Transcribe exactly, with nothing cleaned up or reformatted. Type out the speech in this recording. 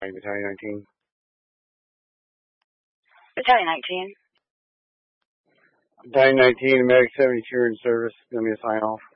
Battalion nineteen. Battalion nineteen. Battalion nineteen, Medic seventy-two are in service. Give me a sign off.